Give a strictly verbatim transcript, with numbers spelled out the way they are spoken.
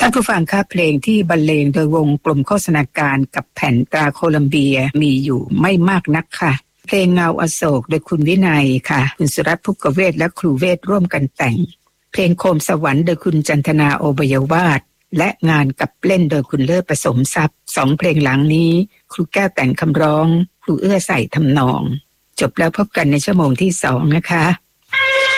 ท่านผู้ฟังคะเพลงที่บรรเลงโดยวงกลุ่มโฆษณาการกับแผ่นตราโคลัมเบียมีอยู่ไม่มากนักค่ะเพลงเงาอโศกโดยคุณวินัยค่ะคุณสุรัตน์ภุกเวทและครูเวทร่วมกันแต่งเพลงโคมสวรรค์โดยคุณจันทนาโอ บยวาทและงานกับเล่นโดยคุณเลิศผสมทรัพย์สองเพลงหลังนี้ครูแก้วแต่งคำร้องครูเอื้อใส่ทำนองจบแล้วพบกันในชั่วโมงที่สองนะคะ